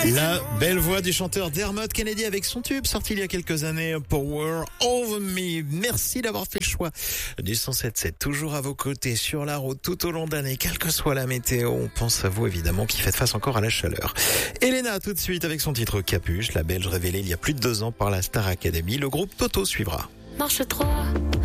La belle voix du chanteur Dermot Kennedy avec son tube sorti il y a quelques années, Power Over Me. Merci d'avoir fait le choix du 107.7, toujours à vos côtés sur la route tout au long d'année, quelle que soit la météo. On pense à vous évidemment qui faites face encore à la chaleur. Elena tout de suite avec son titre Capuche, la Belge révélée il y a plus de 2 ans par la Star Academy. Le groupe Toto suivra. Marche 3.